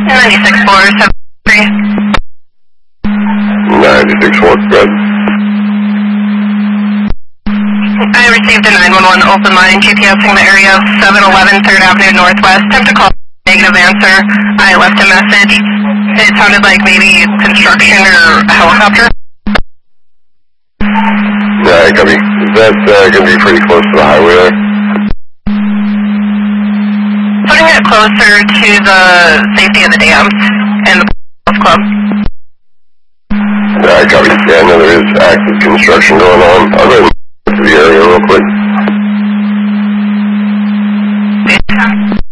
96-473. 96-4, good. I received a 911 open line GPSing the area of 711 3rd Avenue Northwest. Time to call. Negative answer. I left a message. It sounded like maybe construction or a helicopter. Yeah, copy. Is that going to be pretty close to the highway there? Putting it closer to the safety of the dams and the golf club. Yeah, copy. Yeah, I know there is active construction going on. I'll go to the area real quick.